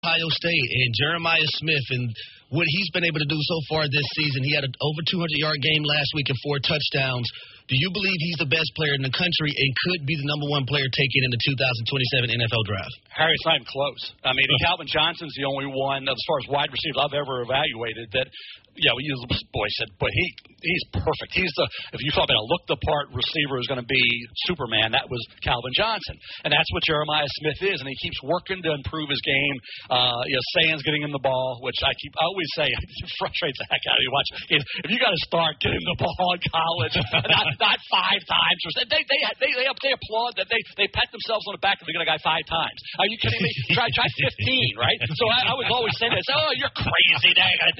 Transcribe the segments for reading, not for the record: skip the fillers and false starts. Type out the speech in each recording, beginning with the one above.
Ohio State and Jeremiah Smith and what he's been able to do so far this season. He had an over 200-yard game last week and 4 touchdowns. Do you believe he's the best player in the country and could be the number 1 player taken in the 2027 NFL draft? Harry, it's not even close. I mean, Calvin Johnson's the only one, as far as wide receivers I've ever evaluated, that, he's perfect. If you thought about a look-the-part receiver is going to be Superman, that was Calvin Johnson. And that's what Jeremiah Smith is, and he keeps working to improve his game. Sands getting him the ball, which I always say it frustrates the heck out of you. Watch, if you got to start getting the ball in college, not 5 times. They applaud that they pat themselves on the back if they get a guy 5 times. Are you kidding me? Try 15, right? So I was always saying this. Oh, you're crazy.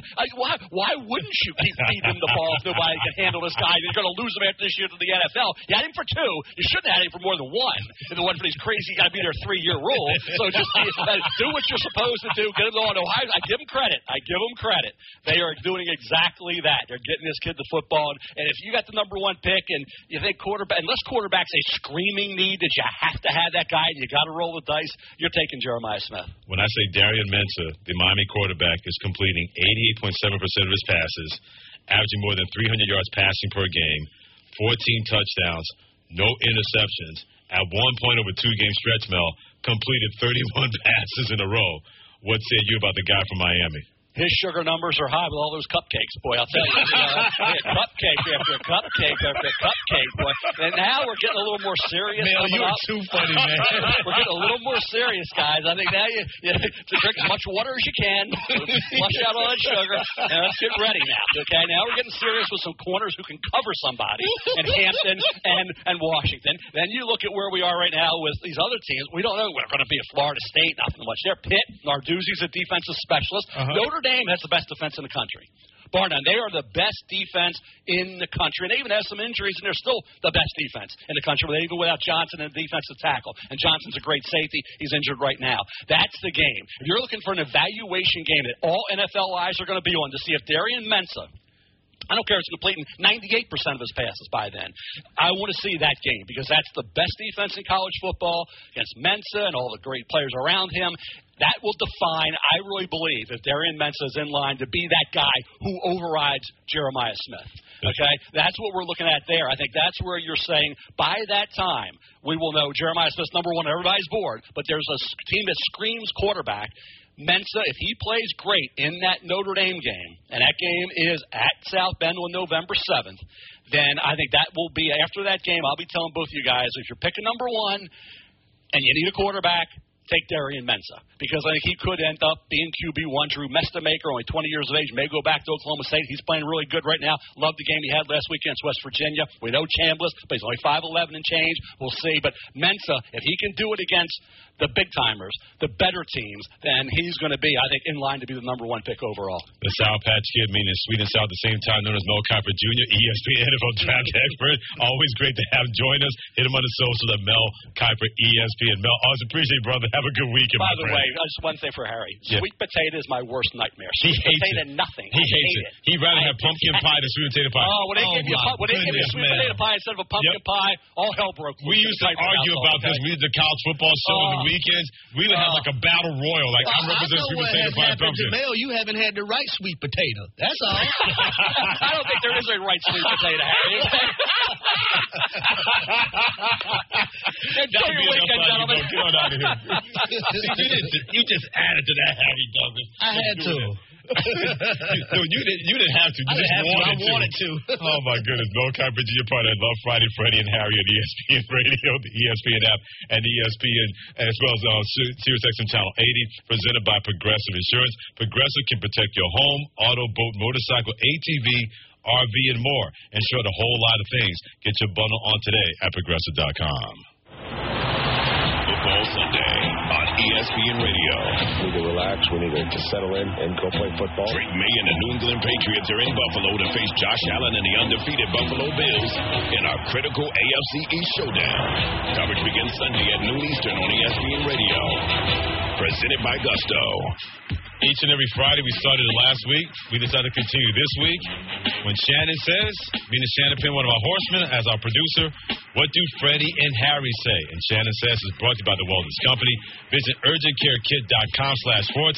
Why wouldn't you keep feeding him the ball if nobody can handle this guy? You're going to lose him after this year to the NFL. You had him for 2. You shouldn't have had him for more than 1. If it wasn't for these crazy, you got to be there 3-year rule. So just do what you're supposed to do. Get him going. Ohio, I give him credit. They are doing exactly that. They're getting this kid the football. And if you got the number 1 pick and you think unless quarterback's a screaming need that you have to have that guy and you got to roll the dice, you're taking Jeremiah Smith. When I say Darian Mensah, the Miami quarterback, is completing 88.7% of his passes, averaging more than 300 yards passing per game, 14 touchdowns, no interceptions. At one point over 2-game stretch, Mel, completed 31 passes in a row. What say you about the guy from Miami? His sugar numbers are high with all those cupcakes, boy. I'll tell you. Cupcake after cupcake after cupcake, boy. And now we're getting a little more serious. Man, you're too funny, man. We're getting a little more serious, guys. I think now you drink as much water as you can, flush out all that sugar, and let's get ready now. Okay, now we're getting serious with some corners who can cover somebody in Hampton and Washington. Then you look at where we are right now with these other teams. We don't know. We're going to be a Florida State, nothing much. They're Pitt. Narduzzi's a defensive specialist. Notre Dame has the best defense in the country. Bar none. They are the best defense in the country. And they even have some injuries, and they're still the best defense in the country, even without Johnson and a defensive tackle. And Johnson's a great safety. He's injured right now. That's the game. If you're looking for an evaluation game that all NFL eyes are going to be on to see if Darian Mensah, I don't care if he's completing 98% of his passes by then, I want to see that game because that's the best defense in college football against Mensah and all the great players around him. That will define, I really believe, if Darian Mensah is in line to be that guy who overrides Jeremiah Smith. Okay? That's what we're looking at there. I think that's where you're saying by that time we will know Jeremiah Smith's number 1 on everybody's board, but there's a team that screams quarterback. Mensah, if he plays great in that Notre Dame game, and that game is at South Bend on November 7th, then I think that will be, after that game, I'll be telling both you guys, if you're picking number 1 and you need a quarterback, take Darian Mensah, because I think he could end up being QB1. Drew Mestamaker, only 20 years of age, may go back to Oklahoma State. He's playing really good right now. Loved the game he had last week against West Virginia. We know Chambliss, but he's only 5'11" and change. We'll see. But Mensah, if he can do it against the big-timers, the better teams, then he's going to be, I think, in line to be the number 1 pick overall. The Sour Patch Kid, meaning sweet and sour at the same time, known as Mel Kiper Jr., ESPN NFL draft expert. Always great to have him join us. Hit him on the social at Mel Kiper, ESPN. Mel, always appreciate it, brother. Have a good weekend, By the way, just one thing for Harry. Sweet potato is my worst nightmare. He Sweet hates potato, it. nothing. He hates it. He'd rather have pumpkin pie than sweet potato pie. Oh, when they give you a sweet potato pie instead of a pumpkin pie, all hell broke loose. We used to argue about this. We did the college football show on the weekends. We would have like a battle royal. Like, I'm representing sweet potato pie and pumpkin. Jamel, you haven't had the right sweet potato. That's all. I don't think there is a right sweet potato, Harry. Enjoy your weekend, gentlemen. Get on out of here. You just added to that, Harry Douglas. I had to. No, you didn't have to. You I wanted to. Oh, my goodness. Mel Kiper, your part of Love Friday, Freddie and Harry on ESPN Radio, the ESPN app, and ESPN, as well as SiriusXM Channel 80, presented by Progressive Insurance. Progressive can protect your home, auto, boat, motorcycle, ATV, RV, and more. Insure a whole lot of things. Get your bundle on today at Progressive.com. Football Sunday on ESPN Radio. We need to relax. We need to settle in and go play football. Drake May and the New England Patriots are in Buffalo to face Josh Allen and the undefeated Buffalo Bills in our critical AFC East showdown. Coverage begins Sunday at noon Eastern on ESPN Radio. Presented by Gusto. Each and every Friday, we started it last week. We decided to continue this week. When Shannon says, meaning Shannon Penn, one of our horsemen, as our producer, what do Freddie and Harry say? And Shannon Says is brought to you by the Wellness Company. Visit urgentcarekit.com/sports